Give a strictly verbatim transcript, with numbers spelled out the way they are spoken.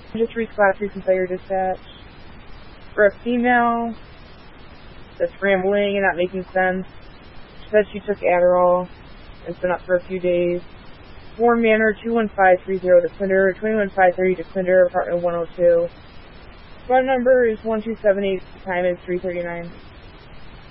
Just read class three from Fire Dispatch. For a female that's rambling and not making sense, she said she took Adderall. It's been up for a few days. Warren Manor, two one five three zero DeClinder, twenty-one five thirty DeClinder, apartment one oh two. Phone number is one two seven eight, time is three thirty-nine.